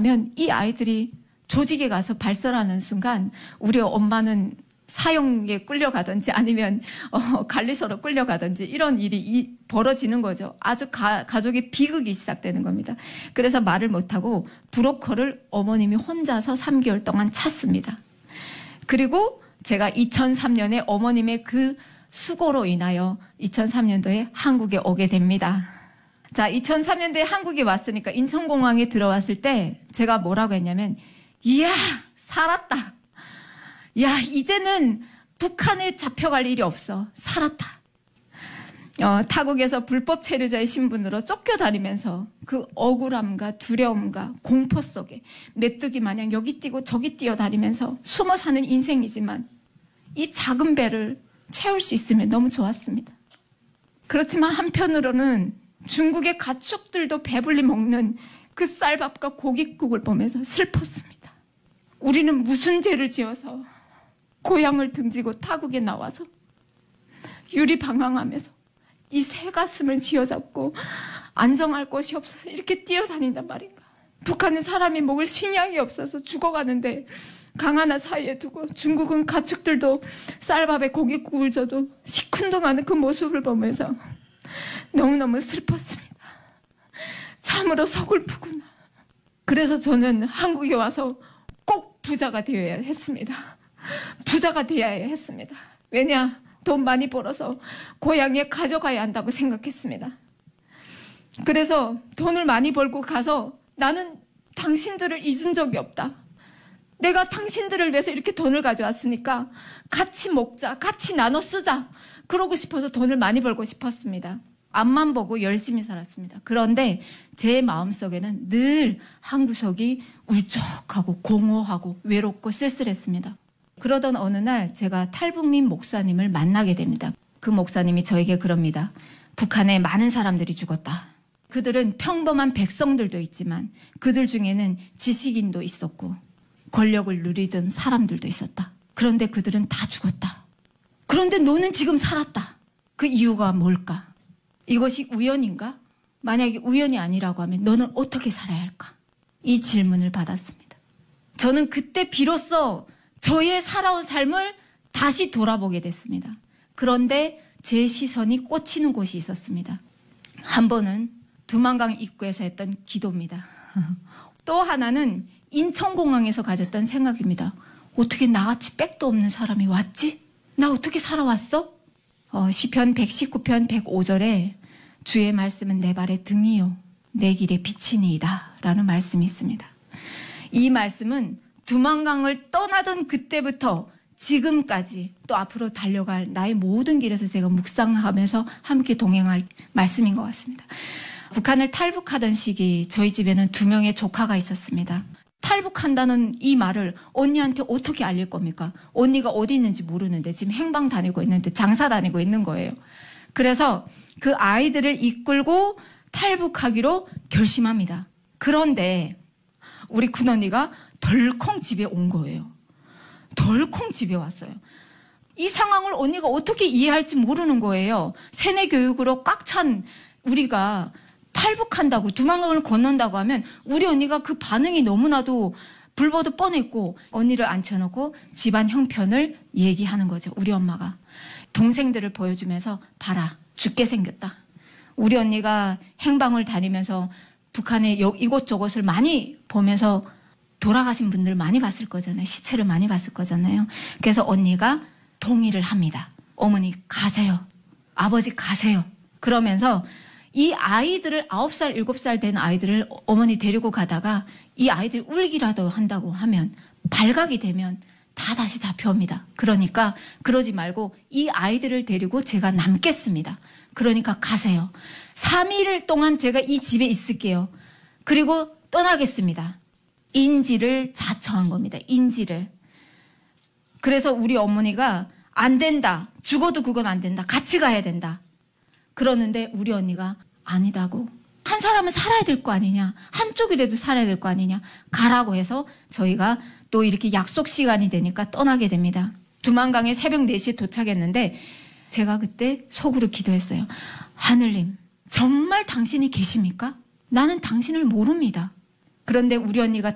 나면 이 아이들이 조직에 가서 발설하는 순간 우리 엄마는 사형에 끌려가든지 아니면 관리소로 끌려가든지 이런 일이 벌어지는 거죠. 아주 가족의 비극이 시작되는 겁니다. 그래서 말을 못하고 브로커를 어머님이 혼자서 3개월 동안 찾습니다. 그리고 제가 2003년에 어머님의 그 수고로 인하여 2003년도에 한국에 오게 됩니다. 자, 2003년도에 한국에 왔으니까 인천공항에 들어왔을 때 제가 뭐라고 했냐면, 이야, 살았다. 야, 이제는 북한에 잡혀갈 일이 없어. 살았다. 타국에서 불법 체류자의 신분으로 쫓겨다니면서 그 억울함과 두려움과 공포 속에 메뚜기 마냥 여기 뛰고 저기 뛰어다니면서 숨어 사는 인생이지만 이 작은 배를 채울 수 있으면 너무 좋았습니다. 그렇지만 한편으로는 중국의 가축들도 배불리 먹는 그 쌀밥과 고깃국을 보면서 슬펐습니다. 우리는 무슨 죄를 지어서 고향을 등지고 타국에 나와서 유리방황하면서 이 새 가슴을 쥐어잡고 안정할 곳이 없어서 이렇게 뛰어다닌단 말인가. 북한은 사람이 먹을 식량이 없어서 죽어가는데 강 하나 사이에 두고 중국은 가축들도 쌀밥에 고깃국을 줘도 시큰둥하는 그 모습을 보면서 너무너무 슬펐습니다. 참으로 서글프구나. 그래서 저는 한국에 와서 꼭 부자가 되어야 했습니다. 부자가 되어야 했습니다. 왜냐? 돈 많이 벌어서 고향에 가져가야 한다고 생각했습니다. 그래서 돈을 많이 벌고 가서 나는 당신들을 잊은 적이 없다. 내가 당신들을 위해서 이렇게 돈을 가져왔으니까 같이 먹자, 같이 나눠 쓰자. 그러고 싶어서 돈을 많이 벌고 싶었습니다. 앞만 보고 열심히 살았습니다. 그런데 제 마음속에는 늘 한 구석이 울적하고 공허하고 외롭고 쓸쓸했습니다. 그러던 어느 날 제가 탈북민 목사님을 만나게 됩니다. 그 목사님이 저에게 그럽니다. 북한에 많은 사람들이 죽었다. 그들은 평범한 백성들도 있지만 그들 중에는 지식인도 있었고 권력을 누리던 사람들도 있었다. 그런데 그들은 다 죽었다. 그런데 너는 지금 살았다. 그 이유가 뭘까? 이것이 우연인가? 만약에 우연이 아니라고 하면 너는 어떻게 살아야 할까? 이 질문을 받았습니다. 저는 그때 비로소 저의 살아온 삶을 다시 돌아보게 됐습니다. 그런데 제 시선이 꽂히는 곳이 있었습니다. 한 번은 두만강 입구에서 했던 기도입니다. 또 하나는 인천공항에서 가졌던 생각입니다. 어떻게 나같이 백도 없는 사람이 왔지? 나 어떻게 살아왔어? 시편 119편 105절에 주의 말씀은 내 발의 등이요 내 길의 빛이니이다 라는 말씀이 있습니다. 이 말씀은 두만강을 떠나던 그때부터 지금까지 또 앞으로 달려갈 나의 모든 길에서 제가 묵상하면서 함께 동행할 말씀인 것 같습니다. 북한을 탈북하던 시기 저희 집에는 2명의 조카가 있었습니다. 탈북한다는 이 말을 언니한테 어떻게 알릴 겁니까? 언니가 어디 있는지 모르는데 지금 행방 다니고 있는데 장사 다니고 있는 거예요. 그래서 그 아이들을 이끌고 탈북하기로 결심합니다. 그런데 우리 큰언니가 덜컹 집에 온 거예요. 덜컹 집에 왔어요. 이 상황을 언니가 어떻게 이해할지 모르는 거예요. 세뇌 교육으로 꽉 찬 우리가 탈북한다고 두만강을 건넌다고 하면 우리 언니가 그 반응이 너무나도 불보듯 뻔했고 언니를 앉혀놓고 집안 형편을 얘기하는 거죠. 우리 엄마가. 동생들을 보여주면서 봐라 죽게 생겼다. 우리 언니가 행방을 다니면서 북한의 이곳저곳을 많이 보면서 돌아가신 분들 많이 봤을 거잖아요. 시체를 많이 봤을 거잖아요. 그래서 언니가 동의를 합니다. 어머니 가세요. 아버지 가세요. 그러면서 이 아이들을 9살, 7살 된 아이들을 어머니 데리고 가다가 이 아이들이 울기라도 한다고 하면 발각이 되면 다 다시 잡혀옵니다. 그러니까 그러지 말고 이 아이들을 데리고 제가 남겠습니다. 그러니까 가세요. 3일 동안 제가 이 집에 있을게요. 그리고 떠나겠습니다. 인지를 자처한 겁니다. 인지를. 그래서 우리 어머니가 안 된다. 죽어도 그건 안 된다. 같이 가야 된다. 그러는데 우리 언니가 아니다고. 한 사람은 살아야 될 거 아니냐. 한쪽이라도 살아야 될 거 아니냐. 가라고 해서 저희가 또 이렇게 약속 시간이 되니까 떠나게 됩니다. 두만강에 새벽 4시에 도착했는데 제가 그때 속으로 기도했어요. 하늘님, 정말 당신이 계십니까? 나는 당신을 모릅니다. 그런데 우리 언니가